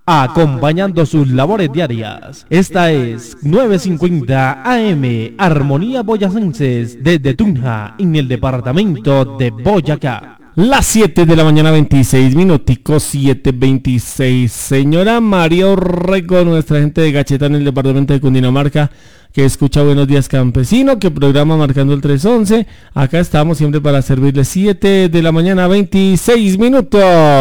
acompañando sus labores diarias. Esta es 950 AM, Armonía Boyacenses, desde Tunja, en el departamento de Boyacá. Las 7 de la mañana, 26 minuticos, 7:26. Señora María Orrego, nuestra gente de Gacheta en el departamento de Cundinamarca, que escucha Buenos Días Campesino, que programa Marcando el 311. Acá estamos siempre para servirle. 7 de la mañana, 26 minutos.